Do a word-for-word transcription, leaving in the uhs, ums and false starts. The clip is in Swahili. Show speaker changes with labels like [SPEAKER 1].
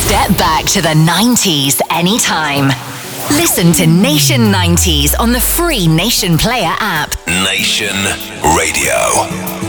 [SPEAKER 1] Step back to the nineties anytime. Listen to Nation nineties on the free Nation Player app.
[SPEAKER 2] Nation Radio.